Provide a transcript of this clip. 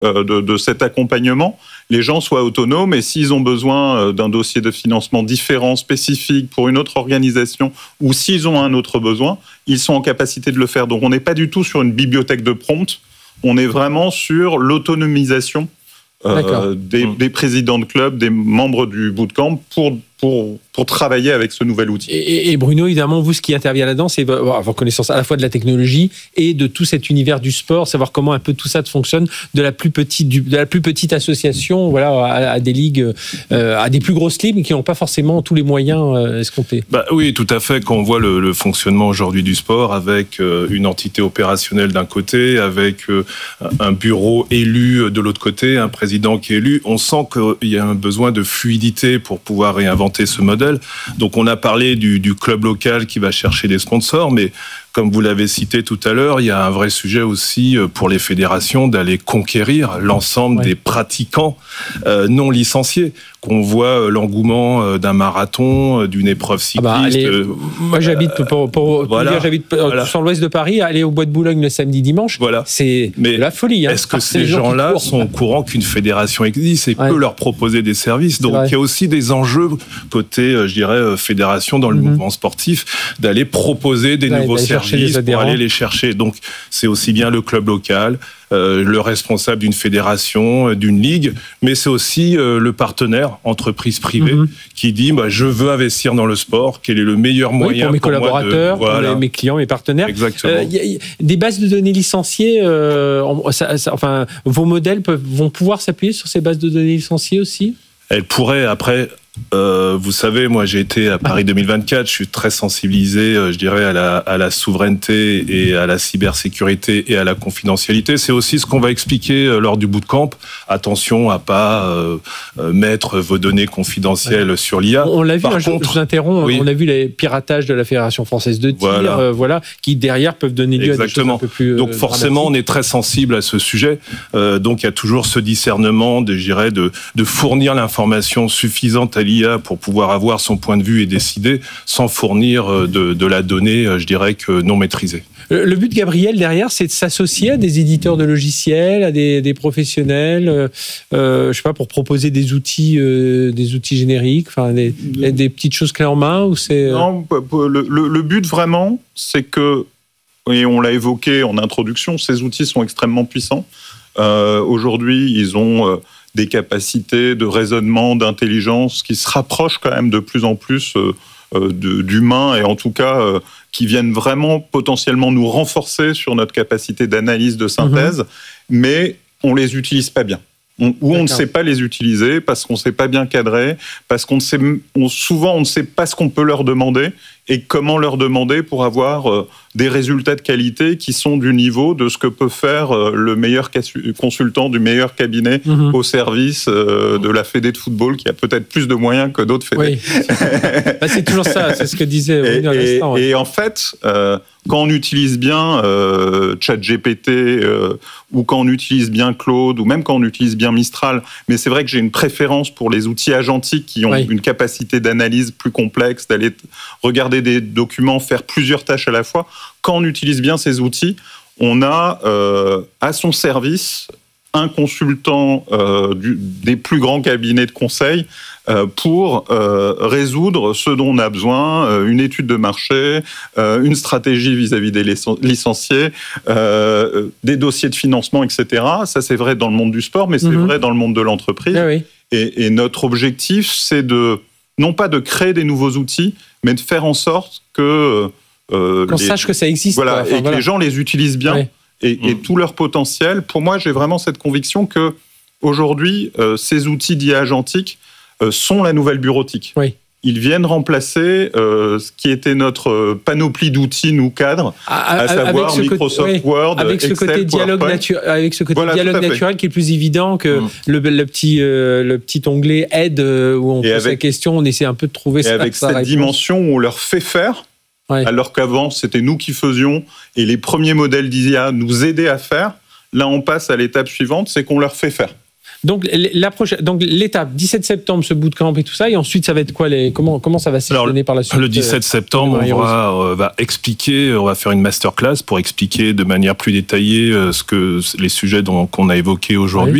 de cet accompagnement, les gens soient autonomes et s'ils ont besoin d'un dossier de financement différent, spécifique pour une autre organisation ou s'ils ont un autre besoin, ils sont en capacité de le faire. Donc on n'est pas du tout sur une bibliothèque de prompt, on est vraiment sur l'autonomisation des présidents de club, des membres du bootcamp pour travailler avec ce nouvel outil. Et Bruno, évidemment, vous, ce qui intervient là-dedans, c'est avoir connaissance à la fois de la technologie et de tout cet univers du sport, savoir comment un peu tout ça fonctionne, de la plus petite association, voilà, à des ligues, à des plus grosses ligues qui n'ont pas forcément tous les moyens escomptés. Oui, tout à fait. Quand on voit le fonctionnement aujourd'hui du sport, avec une entité opérationnelle d'un côté, avec un bureau élu de l'autre côté, un président qui est élu, on sent qu'il y a un besoin de fluidité pour pouvoir réinventer ce modèle. Donc on a parlé du club local qui va chercher des sponsors, mais comme vous l'avez cité tout à l'heure, il y a un vrai sujet aussi pour les fédérations d'aller conquérir l'ensemble des pratiquants non licenciés. Qu'on voit l'engouement d'un marathon, d'une épreuve cycliste. Moi, j'habite sur l'ouest de Paris. Aller au Bois de Boulogne le samedi, dimanche, c'est de la folie. Est-ce que ces gens-là sont au courant qu'une fédération existe et peut leur proposer des services? Donc, il y a aussi des enjeux côté, je dirais, fédération dans le mouvement sportif, d'aller proposer des nouveaux services pour aller les chercher. Donc, c'est aussi bien le club local, le responsable d'une fédération, d'une ligue, mais c'est aussi le partenaire, entreprise privée, qui dit je veux investir dans le sport, quel est le meilleur moyen pour mes collaborateurs, pour mes clients, mes partenaires. Exactement. Des bases de données licenciées, vos modèles vont pouvoir s'appuyer sur ces bases de données licenciées aussi? Elles pourraient, après... vous savez, moi j'ai été à Paris 2024, je suis très sensibilisé, je dirais, à la souveraineté et à la cybersécurité et à la confidentialité. C'est aussi ce qu'on va expliquer lors du bootcamp. Attention à pas mettre vos données confidentielles sur l'IA. On l'a vu, je vous interromps, on a vu les piratages de la Fédération française de tir, qui derrière peuvent donner lieu à des choses un peu plus Donc forcément, on est très sensible à ce sujet. Donc il y a toujours ce discernement, je dirais, de fournir l'information suffisante à l'IA pour pouvoir avoir son point de vue et décider sans fournir de la donnée, je dirais, que non maîtrisée. Le but, Gabriel, derrière, c'est de s'associer à des éditeurs de logiciels, à des professionnels, je sais pas, pour proposer des outils génériques, des petites choses clés en main, ou c'est... Non, le but vraiment, c'est que, et on l'a évoqué en introduction, ces outils sont extrêmement puissants. Aujourd'hui, ils ont des capacités de raisonnement, d'intelligence qui se rapprochent quand même de plus en plus d'humains et en tout cas qui viennent vraiment potentiellement nous renforcer sur notre capacité d'analyse, de synthèse, mais on les utilise pas bien. On ne sait pas les utiliser parce qu'on ne sait pas bien cadrer, parce souvent on ne sait pas ce qu'on peut leur demander et comment leur demander pour avoir des résultats de qualité qui sont du niveau de ce que peut faire le meilleur consultant du meilleur cabinet au service de la fédé de football qui a peut-être plus de moyens que d'autres fédés. Oui. C'est toujours ça, c'est ce que disait Bruno à l'instant. Et en fait, quand on utilise bien ChatGPT ou quand on utilise bien Claude ou même quand on utilise bien Mistral, mais c'est vrai que j'ai une préférence pour les outils agentiques qui ont une capacité d'analyse plus complexe, d'aller regarder des documents, faire plusieurs tâches à la fois. Quand on utilise bien ces outils, on a à son service un consultant des plus grands cabinets de conseil pour résoudre ce dont on a besoin, une étude de marché, une stratégie vis-à-vis des licenciés, des dossiers de financement, etc. Ça, c'est vrai dans le monde du sport, mais c'est vrai dans le monde de l'entreprise. Et notre objectif, c'est non pas de créer des nouveaux outils, mais de faire en sorte que... qu'on sache que ça existe. Que les gens les utilisent bien et tout leur potentiel. Pour moi, j'ai vraiment cette conviction que aujourd'hui, ces outils d'IA agentique sont la nouvelle bureautique. Ils viennent remplacer ce qui était notre panoplie d'outils, nous cadres, à savoir Microsoft Word, avec Excel, ce côté dialogue naturel qui est plus évident que le petit onglet aide où on pose sa question, on essaie un peu de trouver sa réponse. Et avec cette dimension où on leur fait faire, alors qu'avant, c'était nous qui faisions, et les premiers modèles d'IA nous aidaient à faire. Là, on passe à l'étape suivante, c'est qu'on leur fait faire. Donc, donc l'étape, 17 septembre, ce bootcamp et tout ça, et ensuite, ça va être quoi comment ça va s'échelonner par la suite? Le 17 septembre, on va expliquer, on va faire une masterclass pour expliquer de manière plus détaillée les sujets qu'on a évoqués aujourd'hui.